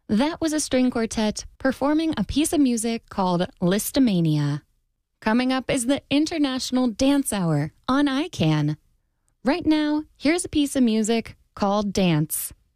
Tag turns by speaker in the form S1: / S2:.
S1: That was a string quartet performing a piece of music called Listomania. Coming up is the International Dance Hour on ICANN. Right now, here's a piece of music called Dance